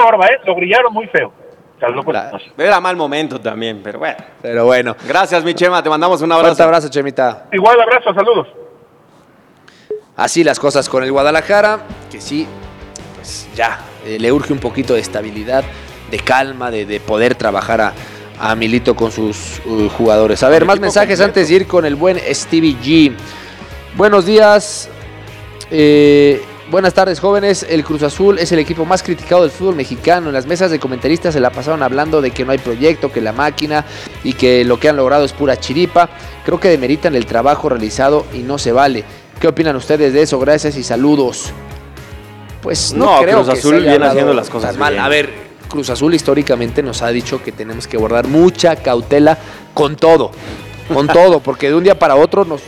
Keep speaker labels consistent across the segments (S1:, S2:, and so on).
S1: Orba, lo brillaron muy feo.
S2: Era mal momento también, pero bueno.
S3: Pero bueno.
S2: Gracias, mi Chema, te mandamos un abrazo.
S3: Un abrazo, Chemita.
S1: Igual abrazo, saludos.
S3: Así las cosas con el Guadalajara, que sí, pues ya le urge un poquito de estabilidad, de calma, de poder trabajar a Milito con sus jugadores. A ver, más mensajes antes de ir con el buen Stevie G. Buenos días. Buenas tardes, jóvenes. El Cruz Azul es el equipo más criticado del fútbol mexicano. En las mesas de comentaristas se la pasaron hablando de que no hay proyecto, que la máquina y que lo que han logrado es pura chiripa. Creo que demeritan el trabajo realizado y no se vale. ¿Qué opinan ustedes de eso? Gracias y saludos. Pues no creo
S2: Cruz
S3: que
S2: Azul viene haciendo las cosas
S3: mal.
S2: bien.
S3: A ver, Cruz Azul históricamente nos ha dicho que tenemos que guardar mucha cautela con todo, porque de un día para otro nos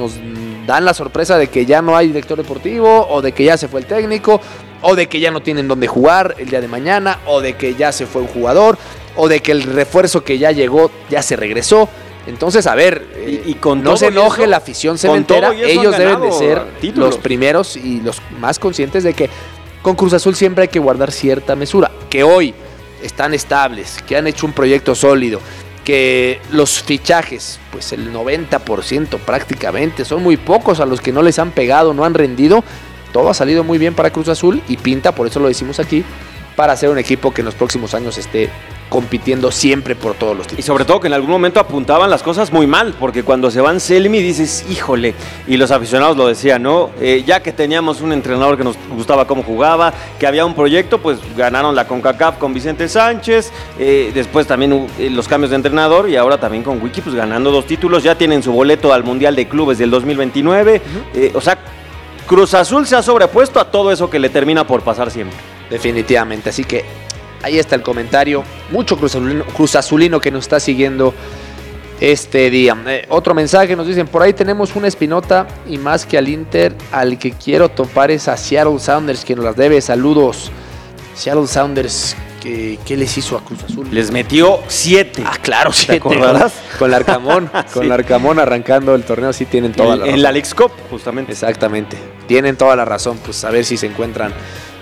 S3: dan la sorpresa de que ya no hay director deportivo, o de que ya se fue el técnico, o de que ya no tienen dónde jugar el día de mañana, o de que ya se fue un jugador, o de que el refuerzo que ya llegó ya se regresó. Entonces, a ver,
S2: y con
S3: no se enoje la afición cementera, ellos deben de ser
S2: títulos.
S3: los primeros y los más conscientes de que con Cruz Azul siempre hay que guardar cierta mesura, que hoy están estables, que han hecho un proyecto sólido, que los fichajes, pues el 90% prácticamente, son muy pocos a los que no les han pegado, no han rendido. Todo ha salido muy bien para Cruz Azul y pinta, por eso lo decimos aquí, para ser un equipo que en los próximos años esté compitiendo siempre por todos los títulos.
S2: Y sobre todo que en algún momento apuntaban las cosas muy mal, porque cuando se va Anselmi dices, híjole, y los aficionados lo decían, ¿no? Ya que teníamos un entrenador que nos gustaba cómo jugaba, que había un proyecto, pues ganaron la CONCACAF con Vicente Sánchez, después también los cambios de entrenador y ahora también con Wiki, pues ganando 2 títulos, ya tienen su boleto al Mundial de Clubes del 2029, o sea, Cruz Azul se ha sobrepuesto a todo eso que le termina por pasar siempre.
S3: Definitivamente, así que ahí está el comentario. Mucho Cruz Azulino que nos está siguiendo este día. Otro mensaje, nos dicen, por ahí tenemos una espinota y más que al Inter, al que quiero topar es a Seattle Sounders, que nos las debe. Saludos. Seattle Sounders, ¿qué les hizo a Cruz Azul?
S2: Les metió 7.
S3: Ah, claro, 7.
S2: ¿Te acordarás?
S3: Con Larcamón, con Larcamón arrancando el torneo, sí tienen toda la razón.
S2: En la Leagues Cup, justamente.
S3: Exactamente, tienen toda la razón, pues a ver si se encuentran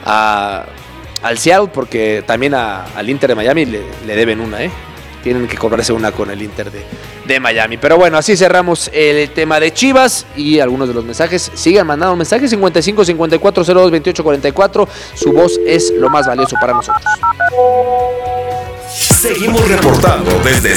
S3: al Seattle, porque también al Inter de Miami le deben una, tienen que cobrarse una con el Inter de Miami. Pero bueno, así cerramos el tema de Chivas y algunos de los mensajes. Sigan mandando mensajes 55 54 02 28 44. Su voz es lo más valioso para nosotros.
S4: Seguimos reportando desde